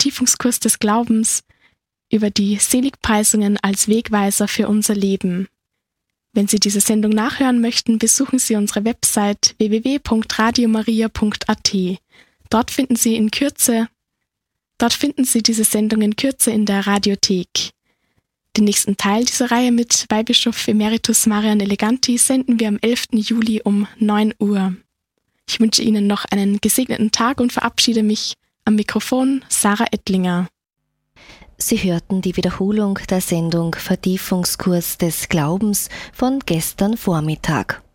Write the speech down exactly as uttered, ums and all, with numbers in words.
Vertiefungskurs des Glaubens über die Seligpreisungen als Wegweiser für unser Leben. Wenn Sie diese Sendung nachhören möchten, besuchen Sie unsere Website w w w punkt radio maria punkt a t. Dort finden Sie in Kürze, dort finden Sie diese Sendung in Kürze in der Radiothek. Den nächsten Teil dieser Reihe mit Weihbischof Emeritus Marian Eleganti senden wir am elften Juli um neun Uhr. Ich wünsche Ihnen noch einen gesegneten Tag und verabschiede mich am Mikrofon Sarah Ettlinger. Sie hörten die Wiederholung der Sendung Vertiefungskurs des Glaubens von gestern Vormittag.